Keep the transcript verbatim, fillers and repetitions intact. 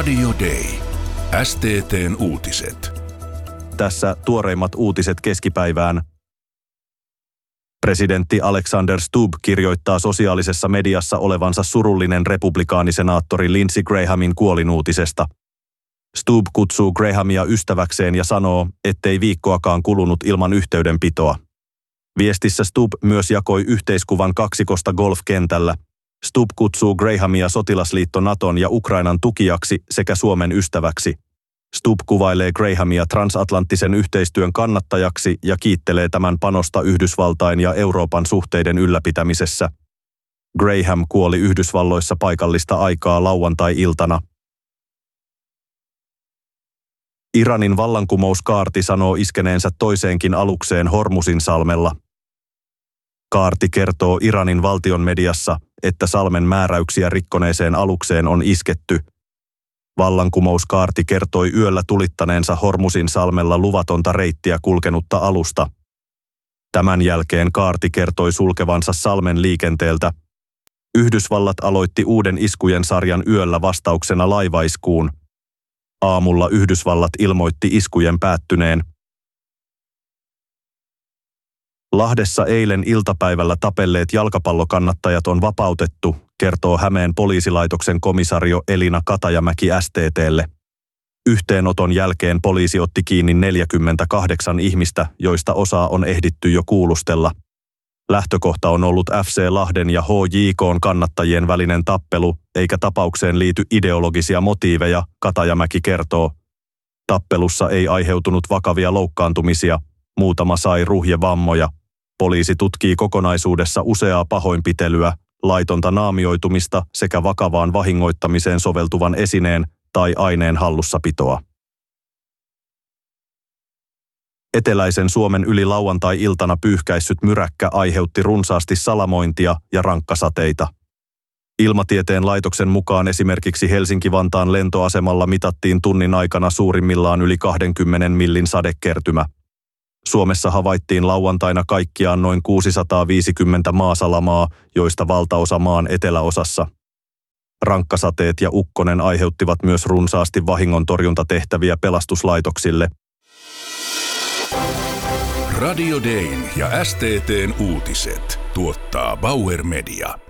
Radio Day. S T T:n uutiset. Tässä tuoreimmat uutiset keskipäivään. Presidentti Alexander Stubb kirjoittaa sosiaalisessa mediassa olevansa surullinen republikaanisenaattori Lindsey Grahamin kuolinuutisesta. Stubb kutsuu Grahamia ystäväkseen ja sanoo, ettei viikkoakaan kulunut ilman yhteydenpitoa. Viestissä Stubb myös jakoi yhteiskuvan kaksikosta golfkentällä. Stubb kutsuu Grahamia sotilasliitto Naton ja Ukrainan tukijaksi sekä Suomen ystäväksi. Stubb kuvailee Grahamia transatlanttisen yhteistyön kannattajaksi ja kiittelee tämän panosta Yhdysvaltain ja Euroopan suhteiden ylläpitämisessä. Graham kuoli Yhdysvalloissa paikallista aikaa lauantai-iltana. Iranin vallankumouskaarti sanoo iskeneensä toiseenkin alukseen Hormuzinsalmella. Kaarti kertoo Iranin valtion mediassa, että salmen määräyksiä rikkoneeseen alukseen on isketty. Vallankumouskaarti kertoi yöllä tulittaneensa Hormuzinsalmella luvatonta reittiä kulkenutta alusta. Tämän jälkeen kaarti kertoi sulkevansa salmen liikenteeltä. Yhdysvallat aloitti uuden iskujen sarjan yöllä vastauksena laivaiskuun. Aamulla Yhdysvallat ilmoitti iskujen päättyneen. Lahdessa eilen iltapäivällä tapelleet jalkapallokannattajat on vapautettu, kertoo Hämeen poliisilaitoksen komisario Elina Katajamäki S T T:lle. Yhteenoton jälkeen poliisi otti kiinni neljäkymmentäkahdeksan ihmistä, joista osaa on ehditty jo kuulustella. Lähtökohta on ollut F C Lahden ja H J K:n kannattajien välinen tappelu, eikä tapaukseen liity ideologisia motiiveja, Katajamäki kertoo. Tappelussa ei aiheutunut vakavia loukkaantumisia, muutama sai ruhjevammoja. Poliisi tutkii kokonaisuudessa useaa pahoinpitelyä, laitonta naamioitumista sekä vakavaan vahingoittamiseen soveltuvan esineen tai aineen hallussapitoa. Eteläisen Suomen yli lauantai-iltana pyyhkäissyt myräkkä aiheutti runsaasti salamointia ja rankkasateita. Ilmatieteen laitoksen mukaan esimerkiksi Helsinki-Vantaan lentoasemalla mitattiin tunnin aikana suurimmillaan yli kaksikymmentä millin sadekertymä. Suomessa havaittiin lauantaina kaikkiaan noin kuusisataaviisikymmentä maasalamaa, joista valtaosa maan eteläosassa. Rankkasateet ja ukkonen aiheuttivat myös runsaasti vahingontorjuntatehtäviä pelastuslaitoksille. Radio Dayn ja S T T:n uutiset tuottaa Bauer Media.